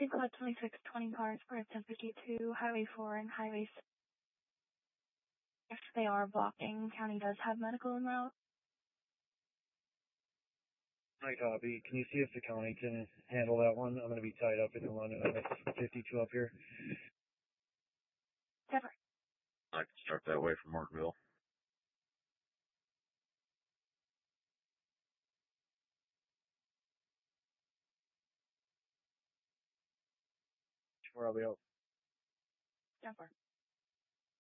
Please collect 2620 cars for 1052, Highway 4 and Highway 6. If they are blocking, county does have medical en route. I copy. Can you see if the county can handle that one? I'm going to be tied up in the run at 52 up here. Never. I can start that way from Markville. Where I'll be out. Never.